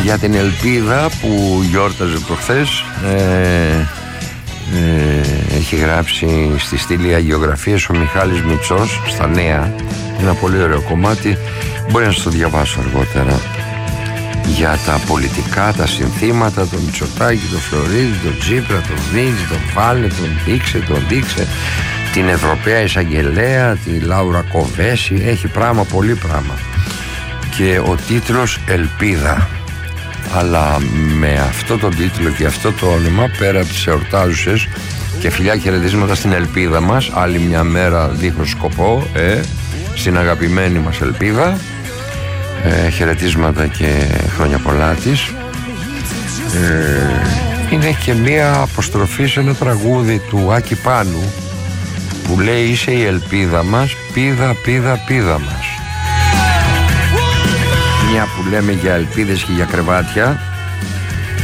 για την ελπίδα που γιόρταζε προχθές. Έχει γράψει στη στήλη αγιογραφίες ο Μιχάλης Μητσός στα Νέα, ένα πολύ ωραίο κομμάτι, μπορεί να σας το διαβάσω αργότερα, για τα πολιτικά, τα συνθήματα, τον Μητσοτάκη, τον Φλωρίδη, τον Τσίπρα, τον Βίνη, τον Βάλε, τον Δείξε, την Ευρωπαία Εισαγγελέα, τη Λάουρα Κοβέση. Έχει πράγμα, πολύ πράγμα. Και ο τίτλος Ελπίδα. Αλλά με αυτό το τίτλο και αυτό το όνομα, πέρα από τις εορτάζουσες, και φιλιά χαιρετίσματα στην ελπίδα μας, άλλη μια μέρα δίχως σκοπό, στην αγαπημένη μας ελπίδα, χαιρετίσματα και χρόνια πολλά της. Είναι και μια αποστροφή σε ένα τραγούδι του Άκη Πάνου που λέει «Είσαι η ελπίδα μας, πίδα, πίδα, πίδα μας». Μια που λέμε για ελπίδες και για κρεβάτια,